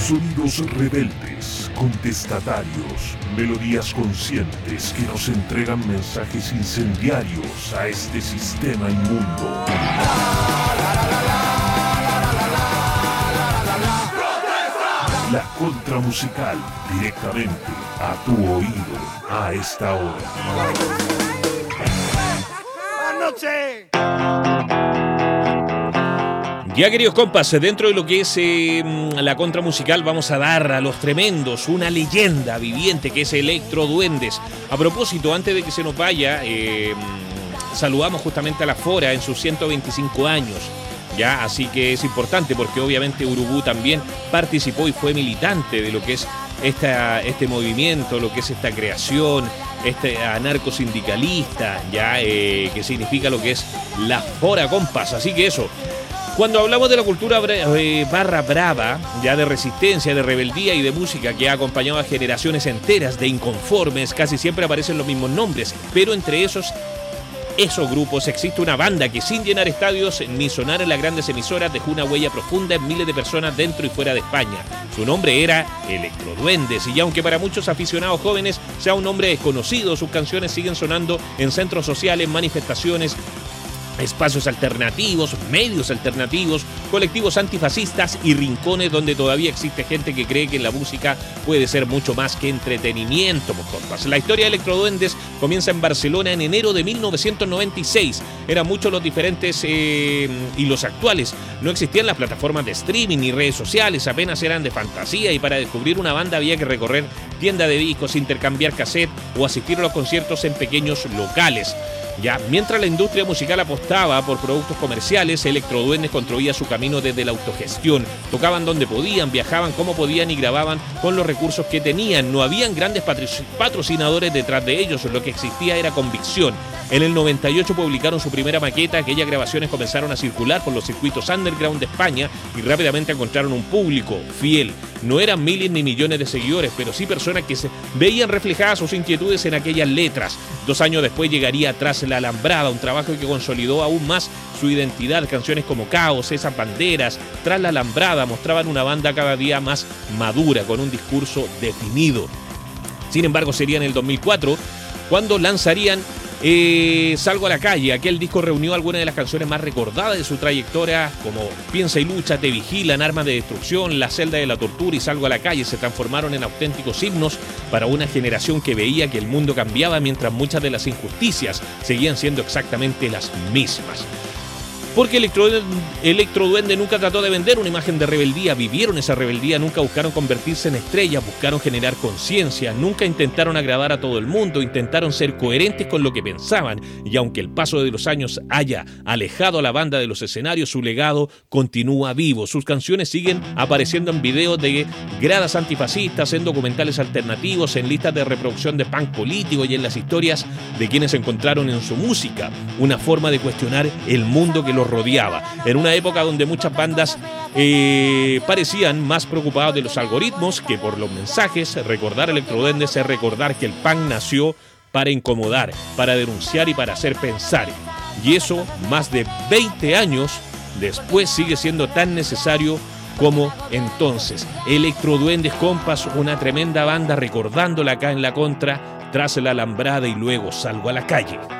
Sonidos rebeldes, contestatarios, melodías conscientes que nos entregan mensajes incendiarios a este sistema inmundo. La contramusical, directamente a tu oído, a esta hora. ¡Anoche! Ya, queridos compas, dentro de lo que es la contra musical vamos a dar a los tremendos una leyenda viviente que es Electroduendes. A propósito, antes de que se nos vaya, saludamos justamente a la Fora en sus 125 años. Ya, así que es importante porque obviamente Urubú también participó y fue militante de lo que es este movimiento, lo que es esta creación, este anarcosindicalista, ya, que significa lo que es la Fora, compas. Así que eso. Cuando hablamos de la cultura barra brava, ya de resistencia, de rebeldía y de música que ha acompañado a generaciones enteras de inconformes, casi siempre aparecen los mismos nombres, pero entre esos grupos existe una banda que sin llenar estadios ni sonar en las grandes emisoras dejó una huella profunda en miles de personas dentro y fuera de España. Su nombre era Electroduendes y aunque para muchos aficionados jóvenes sea un nombre desconocido, sus canciones siguen sonando en centros sociales, manifestaciones, espacios alternativos, medios alternativos, colectivos antifascistas y rincones donde todavía existe gente que cree que la música puede ser mucho más que entretenimiento, compas. La historia de Electroduendes comienza en Barcelona en enero de 1996. Eran muchos los diferentes y los actuales. No existían las plataformas de streaming ni redes sociales, apenas eran de fantasía y para descubrir una banda había que recorrer tienda de discos, intercambiar cassette o asistir a los conciertos en pequeños locales. Ya, mientras la industria musical apostaba por productos comerciales, Electroduendes construía su camino desde la autogestión. Tocaban donde podían, viajaban como podían y grababan con los recursos que tenían. No habían grandes patrocinadores detrás de ellos, lo que existía era convicción. En el 98 publicaron su primera maqueta, aquellas grabaciones comenzaron a circular por los circuitos underground de España y rápidamente encontraron un público fiel. No eran miles ni millones de seguidores, pero sí personas que se veían reflejadas sus inquietudes en aquellas letras. 2 años después llegaría Tras la Alambrada, un trabajo que consolidó aún más su identidad. Canciones como Caos, Esas Banderas, Tras la Alambrada mostraban una banda cada día más madura, con un discurso definido. Sin embargo, sería en el 2004 cuando lanzarían Salgo a la Calle. Aquel disco reunió algunas de las canciones más recordadas de su trayectoria, como Piensa y Lucha, Te Vigilan, Armas de Destrucción, La Celda de la Tortura y Salgo a la Calle. Se transformaron en auténticos himnos para una generación que veía que el mundo cambiaba mientras muchas de las injusticias seguían siendo exactamente las mismas. Porque Electroduende nunca trató de vender una imagen de rebeldía, vivieron esa rebeldía, nunca buscaron convertirse en estrellas, buscaron generar conciencia, nunca intentaron agradar a todo el mundo, intentaron ser coherentes con lo que pensaban y aunque el paso de los años haya alejado a la banda de los escenarios, su legado continúa vivo. Sus canciones siguen apareciendo en videos de gradas antifascistas, en documentales alternativos, en listas de reproducción de punk político y en las historias de quienes encontraron en su música una forma de cuestionar el mundo que los rodeaba. En una época donde muchas bandas parecían más preocupadas de los algoritmos que por los mensajes, recordar Electroduendes es recordar que el punk nació para incomodar, para denunciar y para hacer pensar. Y eso, más de 20 años después, sigue siendo tan necesario como entonces. Electroduendes, compas, una tremenda banda recordándola acá en la contra, Tras la Alambrada y luego Salgo a la Calle.